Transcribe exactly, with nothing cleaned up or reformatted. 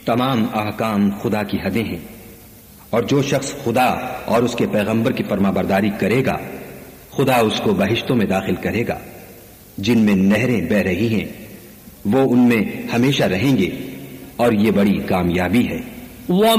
तमाम अहकाम खुदा की हदें हैं, और जो शख्स खुदा और उसके पैगंबर की फरमाबरदारी करेगा, खुदा उसको बहिश्तों में दाखिल करेगा जिनमें नहरें बह रही हैं, वो उनमें हमेशा रहेंगे, और ये बड़ी कामयाबी है।